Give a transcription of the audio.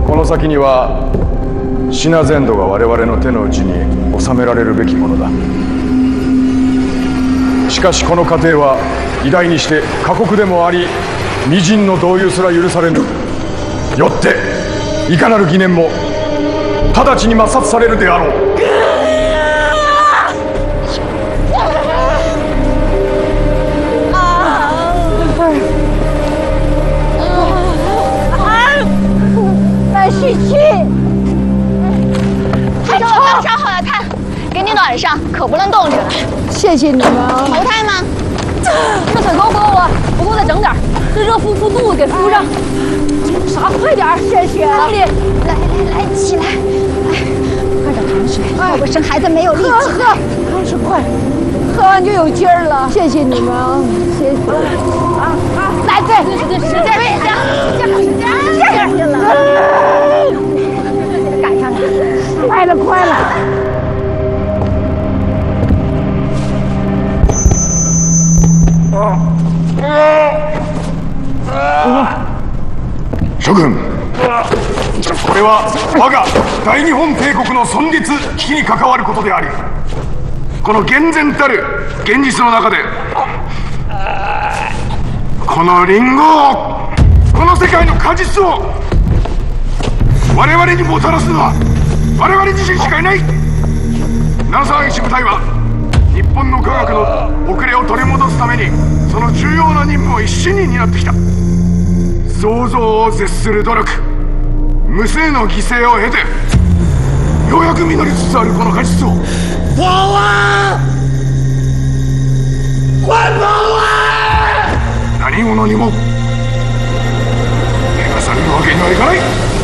この先にはシナ全土が我々の手の内に収められるべきものだ。しかしこの過程は偉大にして過酷でもあり、微塵の同意すら許されぬ。よっていかなる疑念も直ちに抹殺されるであろう。 来吸气， 还给我放上好的炭，给你暖上，可不能冻着了。 谢谢你们啊！ 头炭吗？ 这腿够不够啊？不够再整点，这热敷肚子给敷上。啥？快点，谢谢。用力， 来，起来，来，喝点糖水，要不生孩子没有力气。 喝，糖水快，喝完就有劲儿了。谢谢你们啊，谢谢。来，对，使劲，使劲了，赶上了，快了。 諸君、これは我が大日本帝国の存立危機に関わることであり、この厳然たる現実の中でこのリンゴを、この世界の果実を我々にもたらすのは我々自身しかいない。七沢一部隊は日本の科学の遅れを取り戻すためにその重要な任務を一心に担ってきた。想像を絶する努力、無数の犠牲を経てようやく実りつつあるこの果実を。 跑啊！快跑啊！ 何者にも汚されるわけにはいかない。